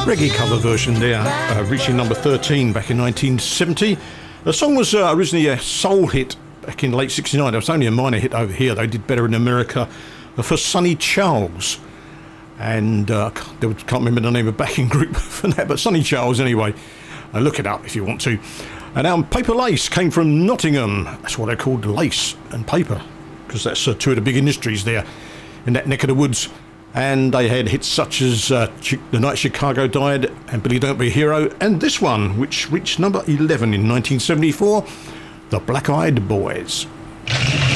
Reggae cover version there, reaching number 13 back in 1970. The song was originally a soul hit back in late 69. It was only a minor hit over here. They did better in America for Sonny Charles. And can't remember the name of backing group for that, but Sonny Charles anyway. Look it up if you want to. And our Paper Lace came from Nottingham. That's what they're called, lace and paper, because that's two of the big industries there in that neck of the woods. And they had hits such as The Night Chicago Died and Billy Don't Be a Hero, and this one, which reached number 11 in 1974, The Black Eyed Boys.